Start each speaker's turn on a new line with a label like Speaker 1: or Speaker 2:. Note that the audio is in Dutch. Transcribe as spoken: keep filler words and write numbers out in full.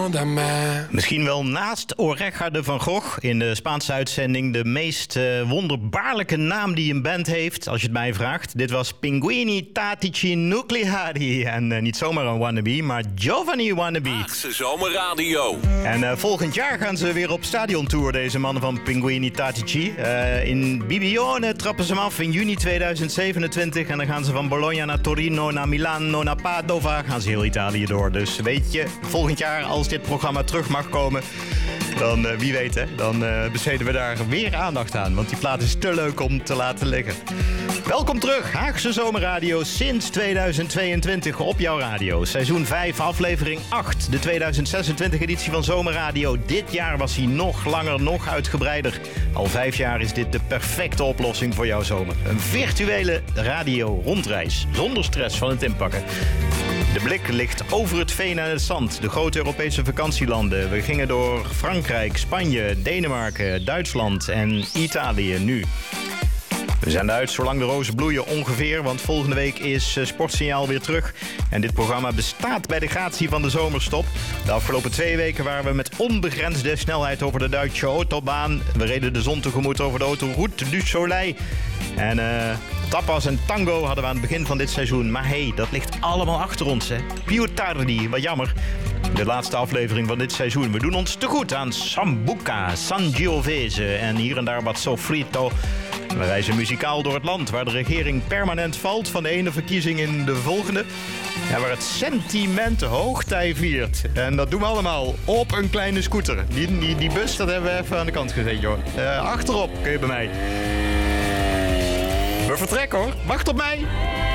Speaker 1: lendemain.
Speaker 2: Misschien wel naast Oreja de Van Gogh in de Spaanse uitzending de meest uh, wonderbaarlijke naam die een band heeft, als je het mij vraagt. Dit was Pinguini Tattici Nucleari. En uh, niet zomaar een wannabe, maar Giovanni Wannabe.
Speaker 3: Haagse Zomerradio.
Speaker 2: En uh, volgend jaar gaan ze weer op stadiontour, deze mannen van Pinguini Tattici. Uh, in Bibione trappen ze hem af in juni tweeduizend zevenentwintig. En dan gaan ze van Bologna naar Torino, naar Milano, naar Padova. Gaan ze heel Italië door. Dus weet je, volgend jaar als dit programma terug mag komen, dan uh, wie weet hè, dan uh, besteden we daar weer aandacht aan. Want die plaat is te leuk om te laten liggen. Welkom terug, Haagse Zomerradio sinds tweeduizend tweeëntwintig op jouw radio. Seizoen vijf, aflevering acht, de tweeduizend zesentwintig editie van Zomerradio. Dit jaar was hij nog langer, nog uitgebreider. Al vijf jaar is dit de perfecte oplossing voor jouw zomer. Een virtuele radio-rondreis, zonder stress van het inpakken. De blik ligt over het veen en het zand, de grote Europese vakantielanden. We gingen door Frankrijk, Spanje, Denemarken, Duitsland en Italië nu. We zijn uit zolang de rozen bloeien ongeveer, want volgende week is Sportsignaal weer terug. En dit programma bestaat bij de gratie van de zomerstop. De afgelopen twee weken waren we met onbegrensde snelheid over de Duitse autobaan. We reden de zon tegemoet over de autoroute du Soleil. En uh, tapas en tango hadden we aan het begin van dit seizoen. Maar hey, dat ligt allemaal achter ons, hè. Più tardi, wat jammer. De laatste aflevering van dit seizoen. We doen ons te goed aan Sambuca, Sangiovese en hier en daar wat sofrito. We reizen muzikaal door het land, waar de regering permanent valt van de ene verkiezing in de volgende. En waar het sentiment hoogtij viert. En dat doen we allemaal op een kleine scooter. Die, die, die bus, dat hebben we even aan de kant gezet, joh. Uh, achterop kun je bij mij. We vertrekken, hoor. Wacht op mij.